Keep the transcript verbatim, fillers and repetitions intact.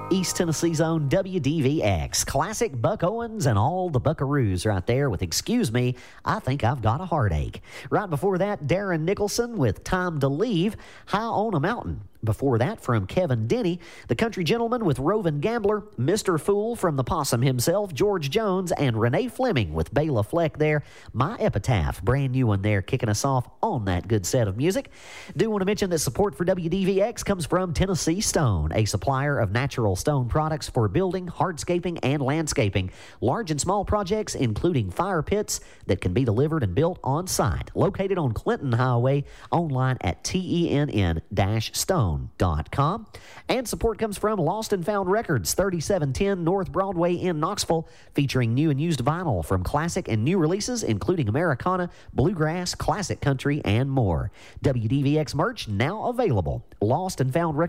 East Tennessee's own W D V X. Classic Buck Owens and all the Buckaroos right there with Excuse Me, I Think I've Got a Heartache. Right before that, Darren Nicholson with Time to Leave, High on a Mountain. Before that, from Kevin Denny, the Country Gentleman with Rovin Gambler, Mister Fool from the Possum himself, George Jones, and Renee Fleming with Bela Fleck there. My Epitaph, brand new one there, kicking us off on that good set of music. Do want to mention that support for W D V X comes from Tennessee Stone, a supplier of natural stone products for building, hardscaping, and landscaping. Large and small projects, including fire pits that can be delivered and built on site. Located on Clinton Highway, online at T E N N stone dot com. And support comes from Lost and Found Records, thirty-seven ten North Broadway in Knoxville, featuring new and used vinyl from classic and new releases, including Americana, bluegrass, classic country, and more. W D V X merch now available. Lost and Found Records.